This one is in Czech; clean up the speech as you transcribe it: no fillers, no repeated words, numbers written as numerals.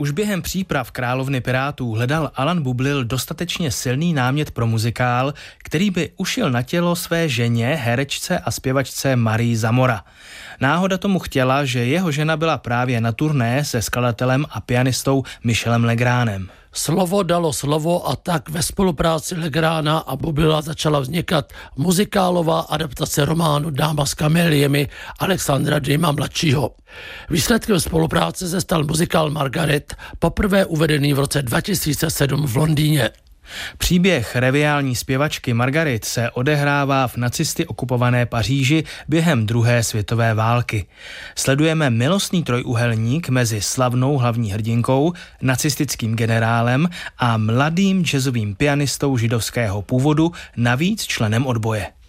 Už během příprav Královny pirátů hledal Alan Bublil dostatečně silný námět pro muzikál, který by ušil na tělo své ženě, herečce a zpěvačce Marii Zamora. Náhoda tomu chtěla, že jeho žena byla právě na turné se skladatelem a pianistou Michelem Legránem. Slovo dalo slovo a tak ve spolupráci Legrána a Bublila začala vznikat muzikálová adaptace románu Dáma s kameliemi Alexandra Duma mladšího. Výsledkem spolupráce se stal muzikál Margaret, poprvé uvedený v roce 2007 v Londýně. Příběh reviální zpěvačky Margaret se odehrává v nacisty okupované Paříži během druhé světové války. Sledujeme milostný trojúhelník mezi slavnou hlavní hrdinkou, nacistickým generálem a mladým jazzovým pianistou židovského původu, navíc členem odboje.